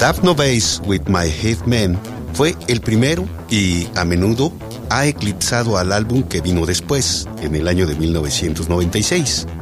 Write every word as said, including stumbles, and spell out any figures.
Daft No Bass with My Hitmen fue el primero y a menudo ha eclipsado al álbum que vino después, en el año de mil novecientos noventa y seis.